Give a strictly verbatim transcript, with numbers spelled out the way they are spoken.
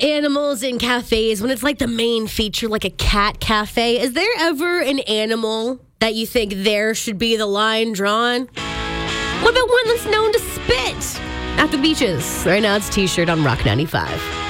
animals in cafes, when it's like the main feature, like a cat cafe, is there ever an animal that you think there should be the line drawn? What about one that's known to spit at the beaches? Right now it's T-shirt on Rock ninety-five.